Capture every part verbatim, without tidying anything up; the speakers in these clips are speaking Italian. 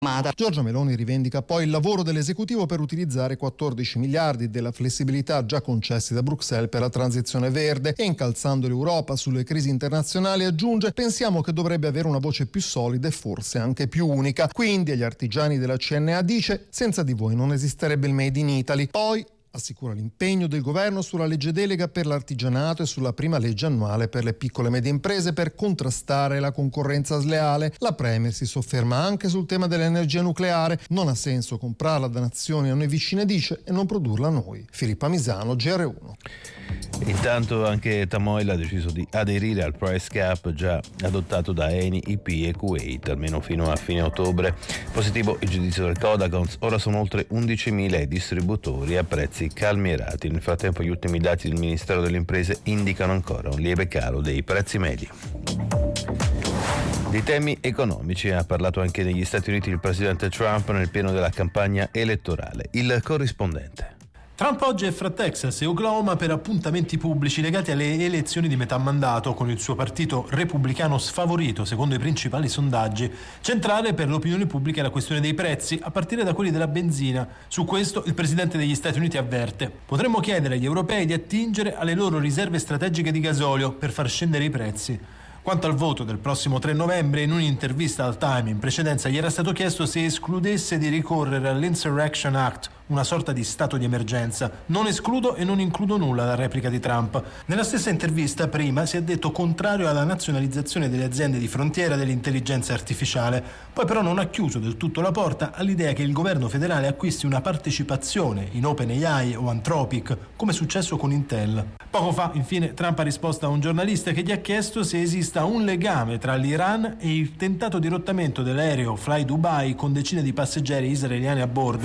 Giorgia Meloni rivendica poi il lavoro dell'esecutivo per utilizzare quattordici miliardi della flessibilità già concessi da Bruxelles per la transizione verde e, incalzando l'Europa sulle crisi internazionali, aggiunge: pensiamo che dovrebbe avere una voce più solida e forse anche più unica. Quindi agli artigiani della C N A dice: senza di voi non esisterebbe il Made in Italy. Poi assicura l'impegno del governo sulla legge delega per l'artigianato e sulla prima legge annuale per le piccole e medie imprese per contrastare la concorrenza sleale. La Premier si sofferma anche sul tema dell'energia nucleare. Non ha senso comprarla da nazioni a noi vicine, dice, e non produrla noi. Filippa Misano, G R uno. Intanto anche Tamoil ha deciso di aderire al price cap già adottato da Eni, I P e Kuwait, almeno fino a fine ottobre. Positivo il giudizio del Codacons, ora sono oltre undicimila i distributori a prezzi calmierati. Nel frattempo gli ultimi dati del Ministero delle Imprese indicano ancora un lieve calo dei prezzi medi. Di temi economici ha parlato anche negli Stati Uniti il presidente Trump nel pieno della campagna elettorale. Il corrispondente. Trump oggi è fra Texas e Oklahoma per appuntamenti pubblici legati alle elezioni di metà mandato, con il suo partito repubblicano sfavorito secondo i principali sondaggi. Centrale per l'opinione pubblica è la questione dei prezzi, a partire da quelli della benzina. Su questo il presidente degli Stati Uniti avverte: potremmo chiedere agli europei di attingere alle loro riserve strategiche di gasolio per far scendere i prezzi. Quanto al voto del prossimo tre novembre, in un'intervista al Time in precedenza gli era stato chiesto se escludesse di ricorrere all'Insurrection Act, una sorta di stato di emergenza. Non escludo e non includo nulla, la replica di Trump. Nella stessa intervista prima si è detto contrario alla nazionalizzazione delle aziende di frontiera dell'intelligenza artificiale, poi però non ha chiuso del tutto la porta all'idea che il governo federale acquisti una partecipazione in OpenAI o Anthropic, come è successo con Intel. Poco fa, infine, Trump ha risposto a un giornalista che gli ha chiesto se esista un legame tra l'Iran e il tentato dirottamento dell'aereo Fly Dubai con decine di passeggeri israeliani a bordo.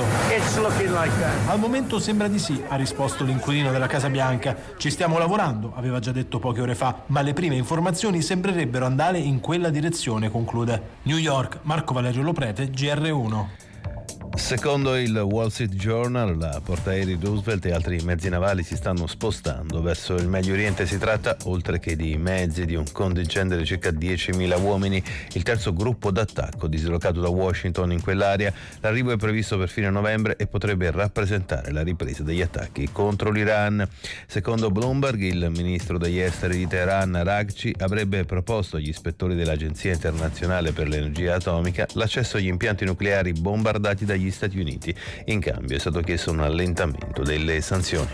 Al momento sembra di sì, ha risposto l'inquilino della Casa Bianca. Ci stiamo lavorando, aveva già detto poche ore fa, ma le prime informazioni sembrerebbero andare in quella direzione, conclude. New York, Marco Valerio Loprete, G R uno. Secondo il Wall Street Journal, la portaerei Roosevelt e altri mezzi navali si stanno spostando verso il Medio Oriente. Si tratta, oltre che di mezzi, di un contingente di circa diecimila uomini, il terzo gruppo d'attacco dislocato da Washington in quell'area. L'arrivo è previsto per fine novembre e potrebbe rappresentare la ripresa degli attacchi contro l'Iran. Secondo Bloomberg, il ministro degli esteri di Teheran, Araghchi, avrebbe proposto agli ispettori dell'Agenzia Internazionale per l'Energia Atomica l'accesso agli impianti nucleari bombardati dagli Stati Uniti. In cambio è stato chiesto un allentamento delle sanzioni.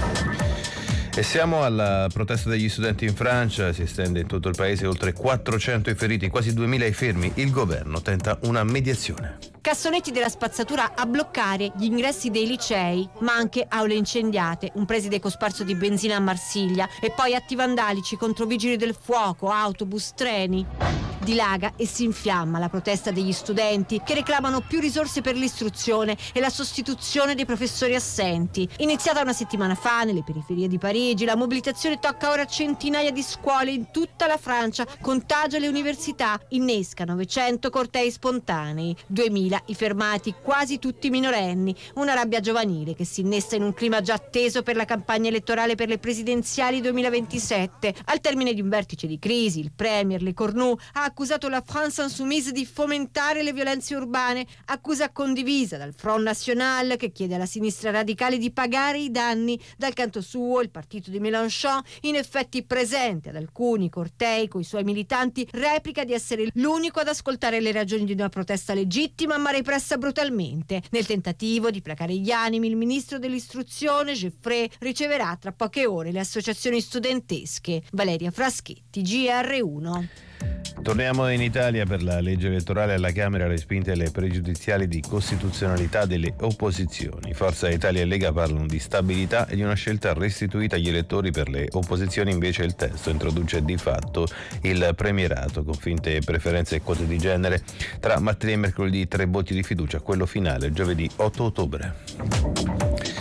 E siamo alla protesta degli studenti in Francia, si estende in tutto il paese, oltre quattrocento i feriti, quasi duemila i fermi. Il governo tenta una mediazione. Cassonetti della spazzatura a bloccare gli ingressi dei licei, ma anche aule incendiate, un preside cosparso di benzina a Marsiglia e poi atti vandalici contro vigili del fuoco, autobus, treni. Dilaga e si infiamma la protesta degli studenti che reclamano più risorse per l'istruzione e la sostituzione dei professori assenti. Iniziata una settimana fa nelle periferie di Parigi, la mobilitazione tocca ora centinaia di scuole in tutta la Francia, contagia le università, innesca novecento cortei spontanei, duemila i fermati, quasi tutti minorenni, una rabbia giovanile che si innesta in un clima già atteso per la campagna elettorale per le presidenziali duemilaventisette. Al termine di un vertice di crisi, il premier Le Cornu ha accusato la France Insoumise di fomentare le violenze urbane, accusa condivisa dal Front National che chiede alla sinistra radicale di pagare i danni. Dal canto suo il partito di Mélenchon, in effetti presente ad alcuni cortei coi suoi militanti, replica di essere l'unico ad ascoltare le ragioni di una protesta legittima ma repressa brutalmente. Nel tentativo di placare gli animi, il ministro dell'istruzione Geoffrey riceverà tra poche ore le associazioni studentesche. Valeria Fraschetti, G R uno. Torniamo in Italia. Per la legge elettorale alla Camera respinte le pregiudiziali di costituzionalità delle opposizioni. Forza Italia e Lega parlano di stabilità e di una scelta restituita agli elettori. Per le opposizioni invece il testo introduce di fatto il premierato con finte preferenze e quote di genere. Tra martedì e mercoledì tre voti di fiducia, quello finale giovedì otto ottobre.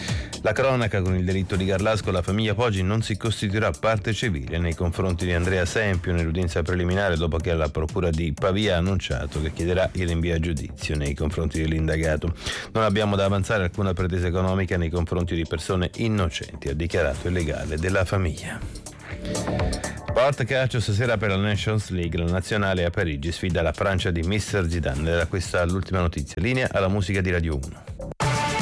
La cronaca con il delitto di Garlasco, la famiglia Poggi non si costituirà parte civile nei confronti di Andrea Sempio nell'udienza preliminare dopo che la procura di Pavia ha annunciato che chiederà il rinvio a giudizio nei confronti dell'indagato. Non abbiamo da avanzare alcuna pretesa economica nei confronti di persone innocenti, ha dichiarato il legale della famiglia. Sport calcio stasera per la Nations League, la nazionale a Parigi sfida la Francia di mister Zidane. Era questa l'ultima notizia. Linea alla musica di Radio uno.